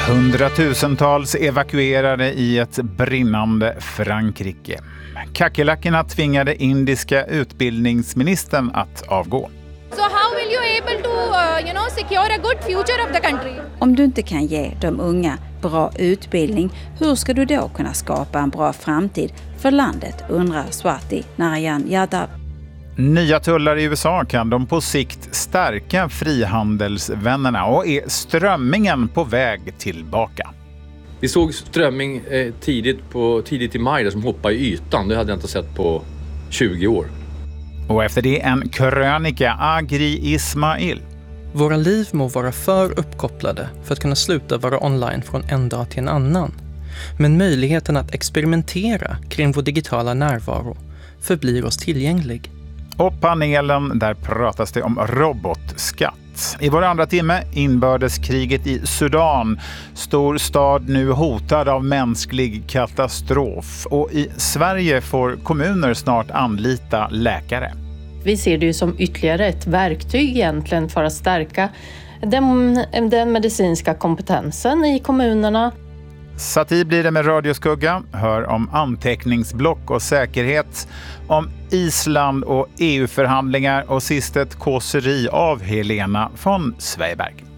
Hundratusentals evakuerade i ett brinnande Frankrike. Kackerlackorna tvingade indiska utbildningsministern att avgå. So how will you able to secure a good future of the country? Om du inte kan ge de unga bra utbildning, hur ska du då kunna skapa en bra framtid för landet, undrar Swati Narayan Yadav. Nya tullar i USA kan de på sikt stärka frihandelsvännerna och är strömmingen på väg tillbaka. Vi såg strömming tidigt i maj där som hoppade i ytan. Det hade jag inte sett på 20 år. Och efter det en krönika, Agri Ismail. Våra liv må vara för uppkopplade för att kunna sluta vara online från en dag till en annan. Men möjligheten att experimentera kring vår digitala närvaro förblir oss tillgänglig. Och panelen, där pratas det om robotskatt. I vår andra timme, inbördeskriget i Sudan. Stor stad nu hotad av mänsklig katastrof. Och i Sverige får kommuner snart anlita läkare. Vi ser det ju som ytterligare ett verktyg egentligen för att stärka den medicinska kompetensen i kommunerna. Satir blir det med Radioskugga. Hör om anteckningsblock och säkerhet, om Island och EU-förhandlingar och sist ett kåseri av Helena von Sveiberg.